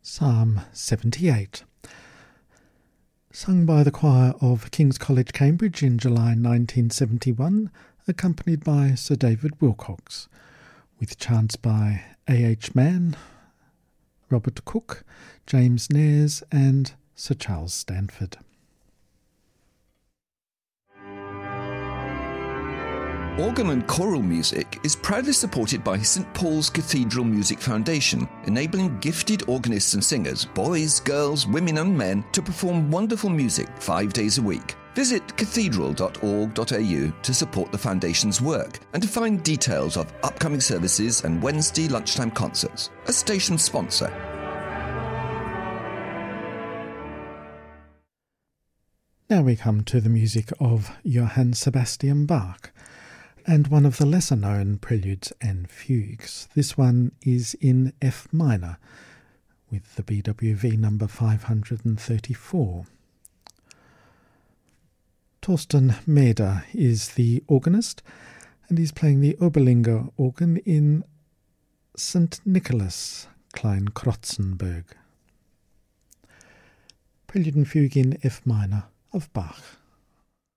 Psalm 78, sung by the choir of King's College, Cambridge in July 1971, accompanied by Sir David Wilcox, with chants by A. H. Mann, Robert Cook, James Nares and Sir Charles Stanford. Organ and choral music is proudly supported by St Paul's Cathedral Music Foundation, enabling gifted organists and singers, boys, girls, women and men, to perform wonderful music 5 days a week. Visit cathedral.org.au to support the Foundation's work and to find details of upcoming services and Wednesday lunchtime concerts. A station sponsor. Now we come to the music of Johann Sebastian Bach, and one of the lesser-known preludes and fugues. This one is in F minor, with the BWV number 534. Torsten Meder is the organist, and he's playing the Oberlinger organ in St. Nicholas, Klein-Krotzenburg. Prelude and fugue in F minor of Bach.